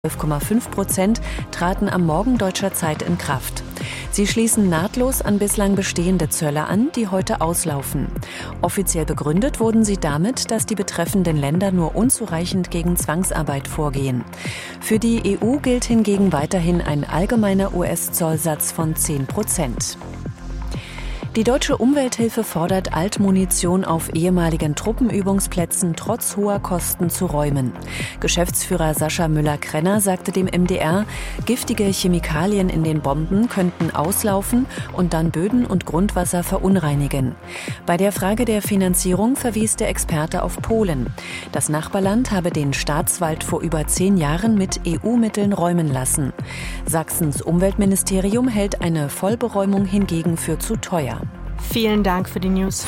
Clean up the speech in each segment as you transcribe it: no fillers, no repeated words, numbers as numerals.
12,5% traten am Morgen deutscher Zeit in Kraft. Sie schließen nahtlos an bislang bestehende Zölle an, die heute auslaufen. Offiziell begründet wurden sie damit, dass die betreffenden Länder nur unzureichend gegen Zwangsarbeit vorgehen. Für die EU gilt hingegen weiterhin ein allgemeiner US-Zollsatz von 10%. Die Deutsche Umwelthilfe fordert, Altmunition auf ehemaligen Truppenübungsplätzen trotz hoher Kosten zu räumen. Geschäftsführer Sascha Müller-Krenner sagte dem MDR, giftige Chemikalien in den Bomben könnten auslaufen und dann Böden und Grundwasser verunreinigen. Bei der Frage der Finanzierung verwies der Experte auf Polen. Das Nachbarland habe den Staatswald vor über 10 Jahren mit EU-Mitteln räumen lassen. Sachsens Umweltministerium hält eine Vollberäumung hingegen für zu teuer. Vielen Dank für die News.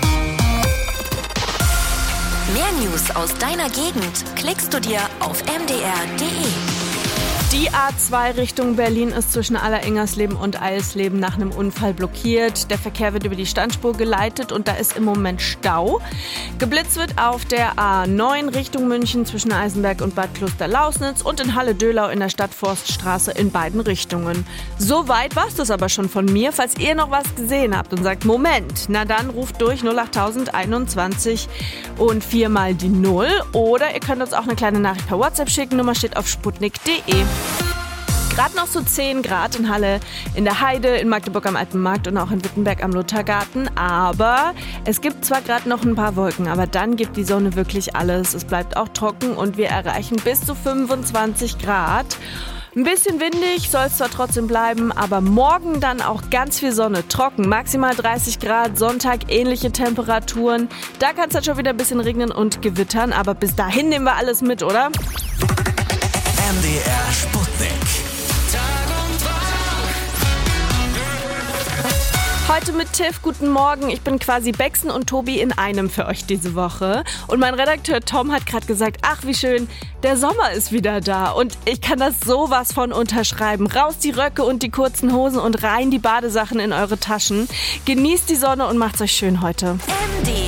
Mehr News aus deiner Gegend klickst du dir auf mdr.de. Die A2 Richtung Berlin ist zwischen Allerengersleben und Eilsleben nach einem Unfall blockiert. Der Verkehr wird über die Standspur geleitet und da ist im Moment Stau. Geblitzt wird auf der A9 Richtung München zwischen Eisenberg und Bad Kloster-Lausnitz und in Halle-Döhlau in der Stadtforststraße in beiden Richtungen. Soweit war es das aber schon von mir. Falls ihr noch was gesehen habt und sagt, Moment, na dann ruft durch 08021 und 4 mal die 0. Oder ihr könnt uns auch eine kleine Nachricht per WhatsApp schicken. Nummer steht auf sputnik.de. Gerade noch so 10 Grad in Halle, in der Heide, in Magdeburg am Alten Markt und auch in Wittenberg am Luthergarten. Aber es gibt zwar gerade noch ein paar Wolken, aber dann gibt die Sonne wirklich alles. Es bleibt auch trocken und wir erreichen bis zu 25 Grad. Ein bisschen windig soll es zwar trotzdem bleiben, aber morgen dann auch ganz viel Sonne, trocken, maximal 30 Grad, Sonntag ähnliche Temperaturen. Da kann es dann schon wieder ein bisschen regnen und gewittern, aber bis dahin nehmen wir alles mit, oder? MDR Sputnik. Heute mit Tiff, guten Morgen. Ich bin quasi Bexen und Tobi in einem für euch diese Woche. Und mein Redakteur Tom hat gerade gesagt, ach wie schön, der Sommer ist wieder da. Und ich kann das sowas von unterschreiben. Raus die Röcke und die kurzen Hosen und rein die Badesachen in eure Taschen. Genießt die Sonne und macht's euch schön heute.